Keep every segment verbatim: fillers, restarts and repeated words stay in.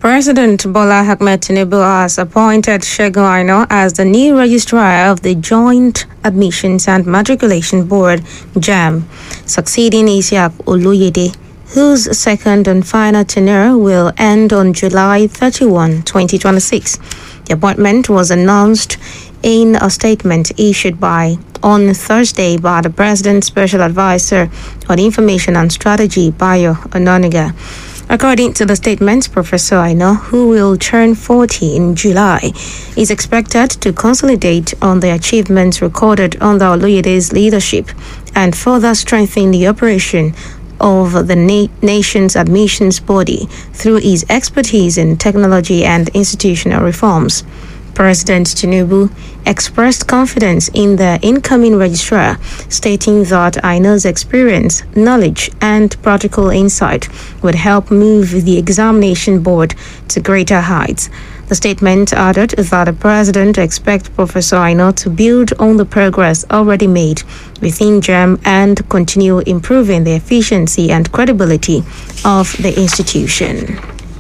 President Bola Ahmed Tinubu has appointed Segun Aina as the new registrar of the Joint Admissions and Matriculation Board, JAMB, succeeding Isiaq Oluyede, whose second and final tenure will end on July thirty-first, twenty twenty-six. The appointment was announced in a statement issued by on Thursday by the President's Special Advisor on Information and Strategy, Bayo Ononiga. According to the statement, Professor Aina, who will turn forty in July, is expected to consolidate on the achievements recorded under Oluyede's leadership and further strengthen the operation of the na- nation's admissions body through his expertise in technology and institutional reforms. President Tinubu expressed confidence in the incoming registrar, stating that Aina's experience, knowledge, and practical insight would help move the examination board to greater heights. The statement added that the president expects Professor Aina to build on the progress already made within JAMB and continue improving the efficiency and credibility of the institution.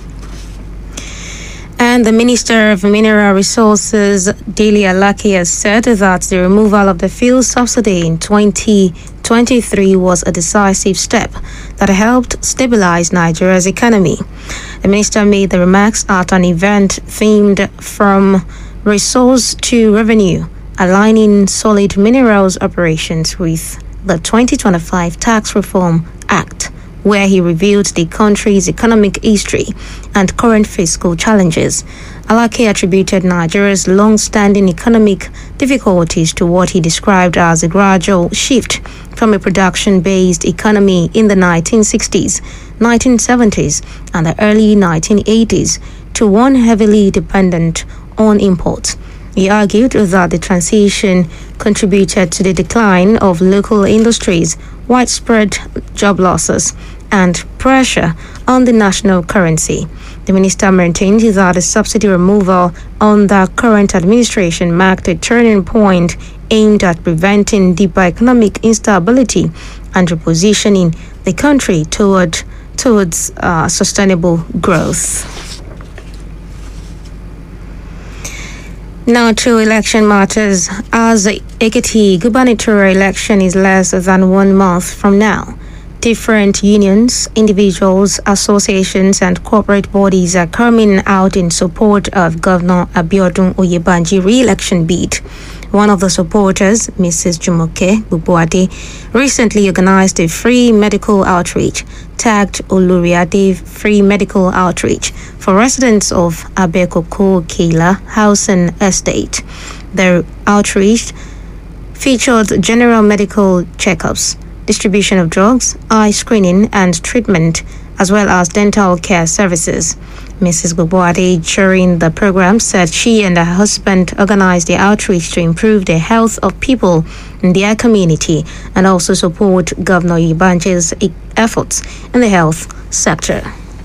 And the Minister of Mineral Resources, Dele Alake, has said that the removal of the fuel subsidy in twenty twenty-three was a decisive step that helped stabilize Nigeria's economy. The minister made the remarks at an event themed From Resource to Revenue, aligning solid minerals operations with the twenty twenty-five Tax Reform Act, where he revealed the country's economic history and current fiscal challenges. Alake attributed Nigeria's long-standing economic difficulties to what he described as a gradual shift from a production-based economy in the nineteen sixties, nineteen seventies, and the early nineteen eighties to one heavily dependent on imports. He argued that the transition contributed to the decline of local industries, widespread job losses, and pressure on the national currency. The minister maintained that the subsidy removal under current administration marked a turning point aimed at preventing deeper economic instability and repositioning the country toward towards uh, sustainable growth. Now to election matters. As the Ekiti gubernatorial election is less than one month from now, different unions, individuals, associations, and corporate bodies are coming out in support of Governor Abiodun Oyebanji re-election bid. One of the supporters, Missus Jumoke Bubuade, recently organized a free medical outreach tagged Oluriade Free Medical Outreach for residents of Abekoko Keila Housing Estate. The outreach featured general medical checkups, distribution of drugs, eye screening and treatment, as well as dental care services. Missus Bubuade during the program said she and her husband organized the outreach to improve the health of people in their community and also support Governor Oyebanji's efforts in the health sector.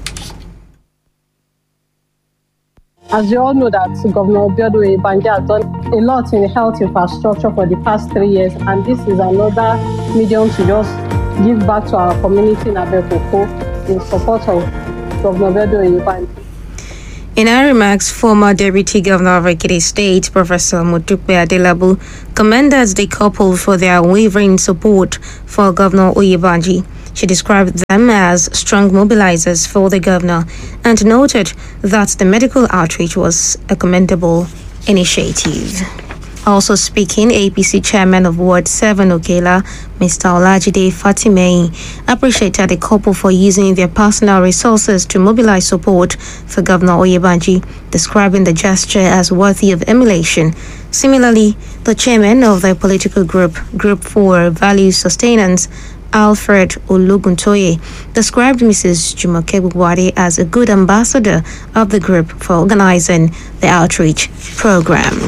As you all know that Governor Abiodun Oyebanji has done a lot in the health infrastructure for the past three years, and this is another medium to just give back to our community in Abekoko in support of Governor Abiodun Oyebanji. In her remarks, former Deputy Governor of Ekiti State, Professor Modupe Adelabu, commended the couple for their unwavering support for Governor Oyebanji. She described them as strong mobilizers for the governor and noted that the medical outreach was a commendable initiative. Also speaking, A P C Chairman of Ward seven Okela, Mister Olajide Fatimei, appreciated the couple for using their personal resources to mobilize support for Governor Oyebanji, describing the gesture as worthy of emulation. Similarly, the chairman of the political group, Group four Value Sustenance, Alfred Oluguntoye, described Missus Jumoke Bubuade as a good ambassador of the group for organizing the outreach program.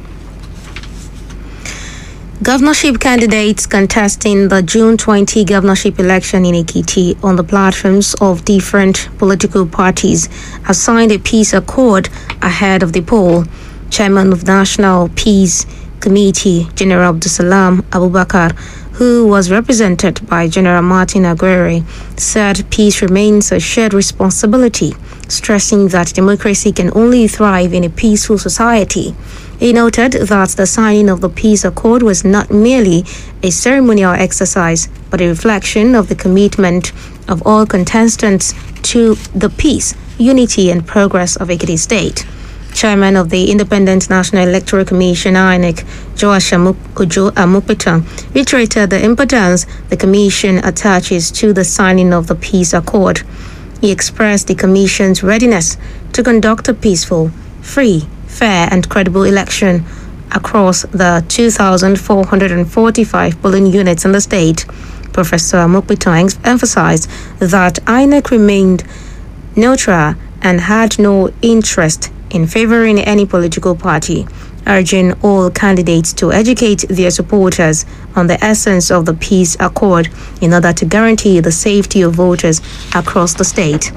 Governorship candidates contesting the June twentieth governorship election in Ekiti on the platforms of different political parties have signed a peace accord ahead of the poll. Chairman of National Peace Committee, General Abdusalam Abubakar, who was represented by General Martin Aguirre, said peace remains a shared responsibility, stressing that democracy can only thrive in a peaceful society. He noted that the signing of the peace accord was not merely a ceremonial exercise, but a reflection of the commitment of all contestants to the peace, unity and progress of Ekiti State. Chairman of the Independent National Electoral Commission, I N E C, Joash Ojo Amukpetan, reiterated the importance the Commission attaches to the signing of the peace accord. He expressed the Commission's readiness to conduct a peaceful, free, fair and credible election across the two thousand four hundred forty-five polling units in the state. Professor Amukpetan emphasized that I N E C remained neutral and had no interest in favoring any political party, urging all candidates to educate their supporters on the essence of the peace accord in order to guarantee the safety of voters across the state.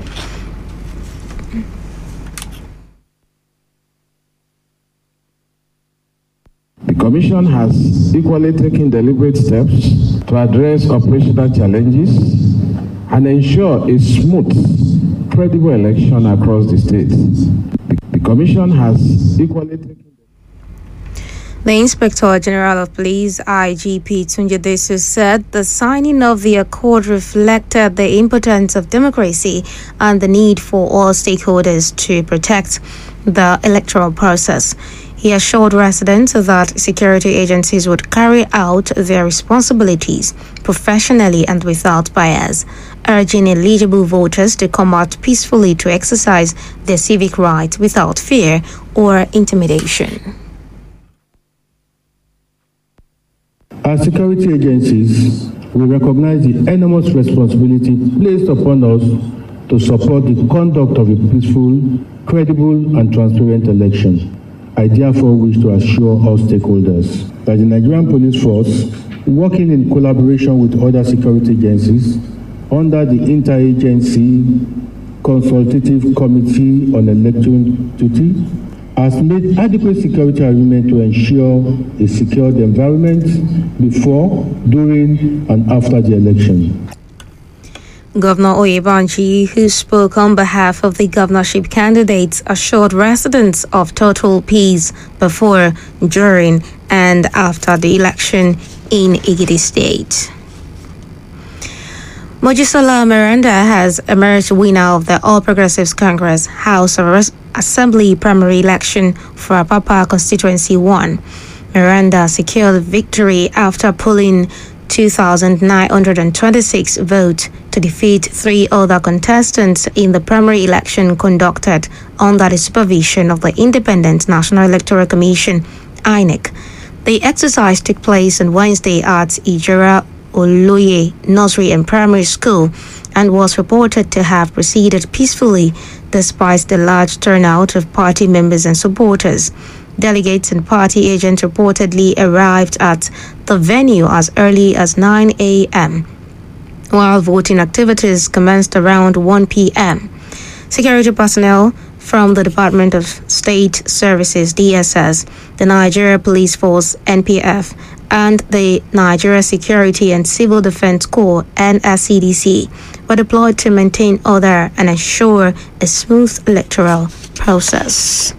The Commission has equally taken deliberate steps to address operational challenges and ensure a smooth, credible election across the state. The Commission has equally taken. The Inspector General of Police, I G P Tunji Desu, said the signing of the accord reflected the importance of democracy and the need for all stakeholders to protect the electoral process. He assured residents that security agencies would carry out their responsibilities professionally and without bias, urging eligible voters to come out peacefully to exercise their civic rights without fear or intimidation. As security agencies, we recognize the enormous responsibility placed upon us to support the conduct of a peaceful, credible, and transparent election. I therefore wish to assure all stakeholders that the Nigerian Police Force, working in collaboration with other security agencies under the Interagency Consultative Committee on Election Duty, has made adequate security arrangements to ensure a secured environment before, during, and after the election. Governor Oyebanji, who spoke on behalf of the governorship candidates, assured residents of total peace before, during, and after the election in Ekiti State. Mojisola Miranda has emerged winner of the All Progressives Congress House of Assembly primary election for Apapa Constituency one. Miranda secured victory after pulling two thousand nine hundred twenty-six votes to defeat three other contestants in the primary election conducted under the supervision of the Independent National Electoral Commission, I N E C. The exercise took place on Wednesday at Ijera Oloye Nursery and Primary School and was reported to have proceeded peacefully despite the large turnout of party members and supporters. Delegates and party agents reportedly arrived at the venue as early as nine a.m., while voting activities commenced around one p.m. Security personnel from the Department of State Services, D S S, the Nigeria Police Force, N P F, and the Nigeria Security and Civil Defense Corps, N S C D C, were deployed to maintain order and ensure a smooth electoral process.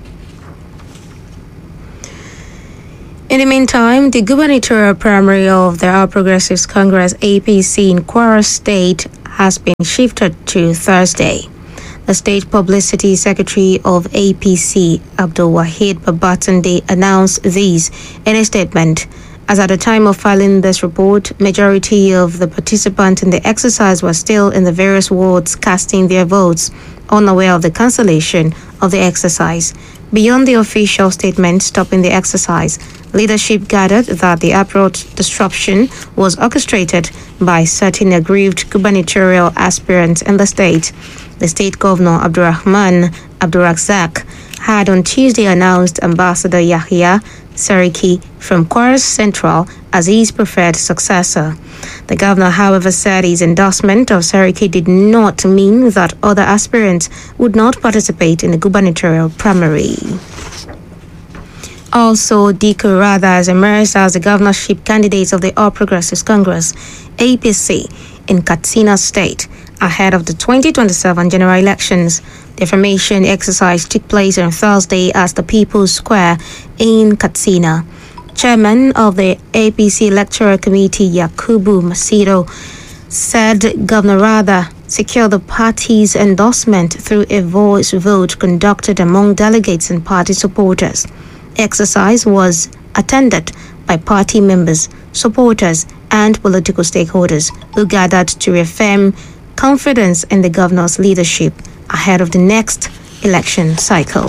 In the meantime, the gubernatorial primary of the All Progressives Congress A P C in Kwara State has been shifted to Thursday. The State Publicity Secretary of A P C, Abdul Wahid Babatunde, announced this in a statement. As at the time of filing this report, majority of the participants in the exercise were still in the various wards casting their votes, unaware of the cancellation of the exercise. Beyond the official statement stopping the exercise, leadership gathered that the abrupt disruption was orchestrated by certain aggrieved gubernatorial aspirants in the state. The state governor, Abdurrahman Abdurrazak, had on Tuesday announced Ambassador Yahya Sariki from Kwara Central as his preferred successor. The governor, however, said his endorsement of Sariki did not mean that other aspirants would not participate in the gubernatorial primary. Also, Diko Rather has emerged as the governorship candidate of the All Progressives Congress, A P C, in Katsina State, ahead of the twenty twenty-seven general elections. The affirmation exercise took place on Thursday at the People's Square in Katsina. Chairman of the A P C Electoral Committee, Yakubu Masido, said Governor Rather secured the party's endorsement through a voice vote conducted among delegates and party supporters. Exercise was attended by party members, supporters, and political stakeholders who gathered to reaffirm confidence in the governor's leadership ahead of the next election cycle.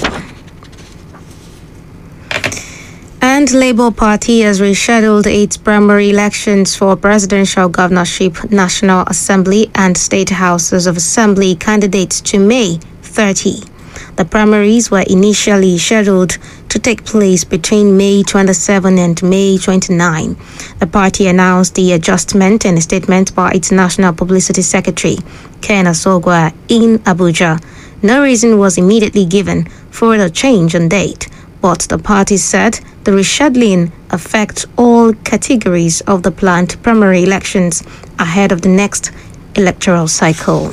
And Labour Party has rescheduled its primary elections for presidential, governorship, National Assembly, and State Houses of Assembly candidates to May thirtieth. The primaries were initially scheduled to take place between May twenty-seventh and May twenty-ninth. The party announced the adjustment in a statement by its National Publicity Secretary, Ken Asogwa, in Abuja. No reason was immediately given for the change in date, but the party said the rescheduling affects all categories of the planned primary elections ahead of the next electoral cycle.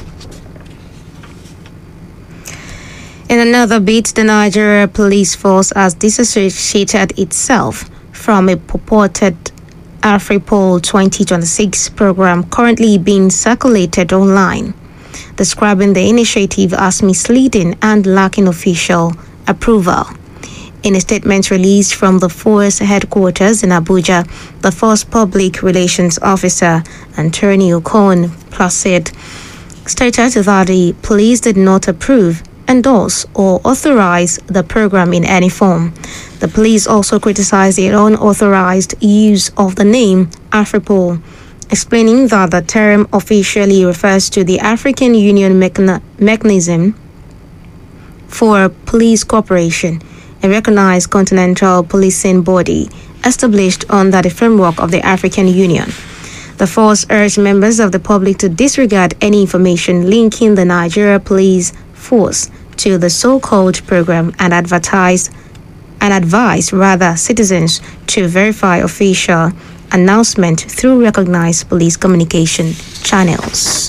In another bit, the Nigeria Police Force has disassociated itself from a purported AfriPol twenty twenty-six program currently being circulated online, describing the initiative as misleading and lacking official approval. In a statement released from the force headquarters in Abuja, the force public relations officer, Antonio Cohen Placid, stated that the police did not approve, endorse, or authorize the program in any form. The police also criticized the unauthorized use of the name AfriPol, explaining that the term officially refers to the African Union mechani- mechanism for police cooperation, a recognized continental policing body established under the framework of the African Union. The force urged members of the public to disregard any information linking the Nigeria Police Force to the so-called program and advertise and advise rather citizens to verify official announcement through recognized police communication channels.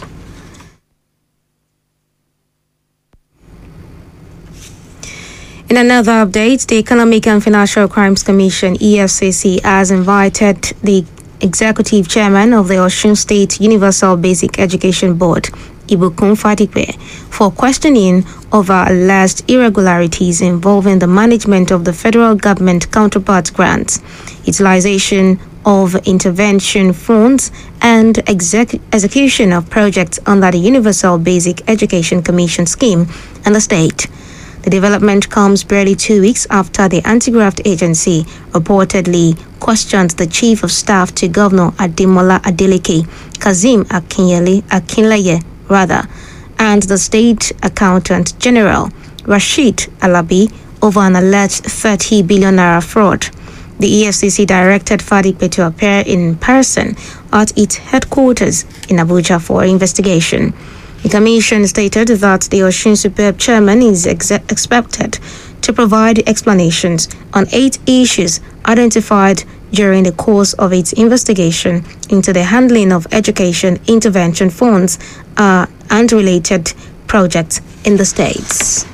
In another update, the Economic and Financial Crimes Commission, E F C C, has invited the Executive Chairman of the Osun State Universal Basic Education Board, Ibukun Fadipe, for questioning over alleged irregularities involving the management of the federal government counterpart grants, utilization of intervention funds, and exec- execution of projects under the Universal Basic Education Commission scheme in the state. The development comes barely two weeks after the anti-graft agency reportedly questioned the Chief of Staff to Governor Ademola Adeleke, Kazim Akinyele, Akinleye, rather, and the State Accountant General, Rashid Alabi, over an alleged thirty billion naira fraud. The E F C C directed Fadipe to appear in person at its headquarters in Abuja for investigation. The commission stated that the Osun Superb Chairman is ex- expected to provide explanations on eight issues identified during the course of its investigation into the handling of education intervention funds uh, and related projects in the states.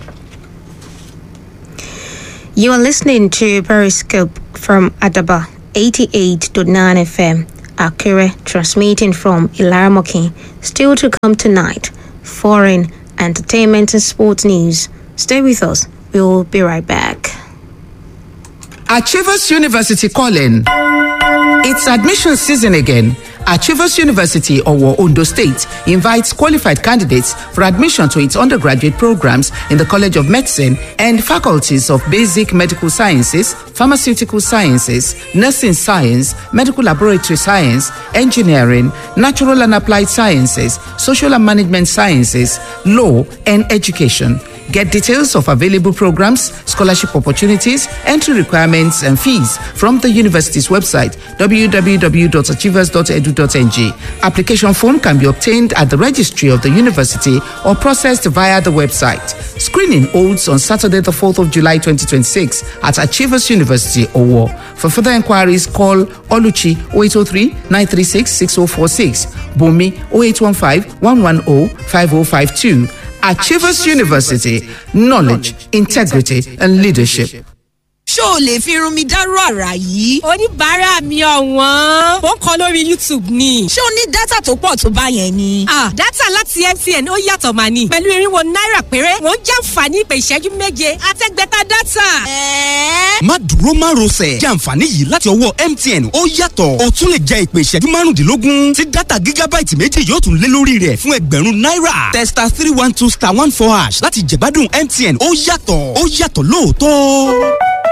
You are listening to Periscope from Adaba eighty-eight point nine F M. Akure, transmitting from Ilaramoki. Still to come tonight, foreign, entertainment and sports news. Stay with us. We will be right back. Achievers University calling. It's admission season again. Achievers University, Owo, Ondo State, invites qualified candidates for admission to its undergraduate programs in the College of Medicine and faculties of Basic Medical Sciences, Pharmaceutical Sciences, Nursing Science, Medical Laboratory Science, Engineering, Natural and Applied Sciences, Social and Management Sciences, Law, and Education. Get details of available programs, scholarship opportunities, entry requirements, and fees from the university's website w w w dot achievers dot e d u dot n g. Application form can be obtained at the registry of the university or processed via the website. Screening holds on Saturday, the fourth of July, twenty twenty-six at Achievers University, Owo. For further inquiries, call Oluchi oh eight oh three, nine three six, six oh four six, Bumi oh eight one five, one one oh, five oh five two. Achievers University, knowledge, integrity, and leadership. ṣó o lè fi irun mi dárò àrà yìí. oníbàárà mi ọ̀wọ́n. ó ń kọ lórí YouTube ni. ṣé o ní dátà tó pọ̀ tó bá yẹn ni. ah dátà láti M T N ó yàtọ̀ mà ní. pẹ̀lú irinwó náírà péré wọ́n jàǹfààní ìpè ìṣẹ́jú méje àtẹ́gbẹ́ta dátà. ẹ̀ẹ́. má dúró má rọsẹ̀. jàǹfààní yìí láti ọwọ́ M T N ó yàtọ̀. o tún lè jẹ ìpè ìṣẹ́jú márùndínlógún tí dátà gígábáìtì méjì yóò tún lé lórí rẹ̀ fún ẹgbẹ̀rún náírà. testa three one two star one four hash láti jẹ̀gbádùn M T N ó yàtọ̀ ó yàtọ̀ lóòótọ́.